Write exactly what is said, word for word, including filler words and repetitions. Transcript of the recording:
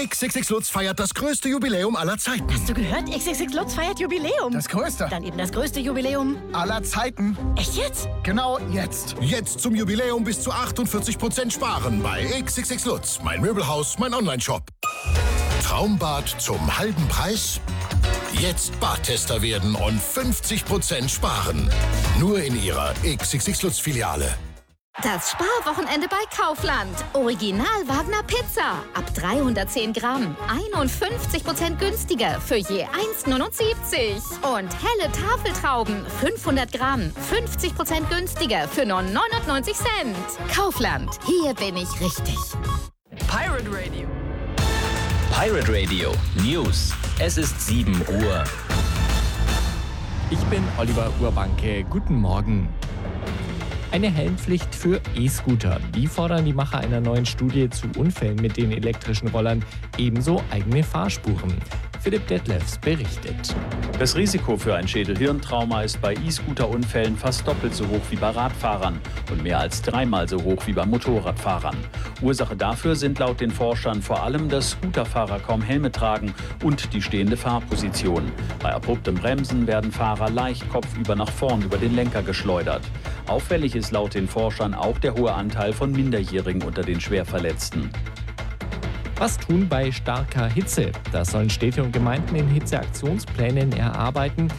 X X X Lutz feiert das größte Jubiläum aller Zeiten. Hast du gehört? X X X Lutz feiert Jubiläum. Das größte. Dann eben das größte Jubiläum aller Zeiten. Echt jetzt? Genau jetzt. Jetzt zum Jubiläum bis zu achtundvierzig Prozent sparen bei X X X Lutz. Mein Möbelhaus, mein Onlineshop. Traumbad zum halben Preis? Jetzt Badtester werden und fünfzig Prozent sparen. Nur in Ihrer X X X Lutz Filiale. Das Sparwochenende bei Kaufland. Original Wagner Pizza. Ab dreihundertzehn Gramm. einundfünfzig Prozent günstiger für je eins Komma neunundsiebzig. Und helle Tafeltrauben. fünfhundert Gramm. fünfzig Prozent günstiger für nur neunundneunzig Cent. Kaufland. Hier bin ich richtig. Pirate Radio. Pirate Radio News. Es ist sieben Uhr. Ich bin Oliver Urbanke. Guten Morgen. Eine Helmpflicht für E-Scooter. Die fordern die Macher einer neuen Studie zu Unfällen mit den elektrischen Rollern, ebenso eigene Fahrspuren. Philipp Detlefs berichtet. Das Risiko für ein Schädel-Hirntrauma ist bei E-Scooter-Unfällen fast doppelt so hoch wie bei Radfahrern und mehr als dreimal so hoch wie bei Motorradfahrern. Ursache dafür sind laut den Forschern vor allem, dass Scooterfahrer kaum Helme tragen und die stehende Fahrposition. Bei abruptem Bremsen werden Fahrer leicht kopfüber nach vorn über den Lenker geschleudert. Auffällig ist laut den Forschern auch der hohe Anteil von Minderjährigen unter den Schwerverletzten. Was tun bei starker Hitze? Das sollen Städte und Gemeinden in Hitzeaktionsplänen erarbeiten.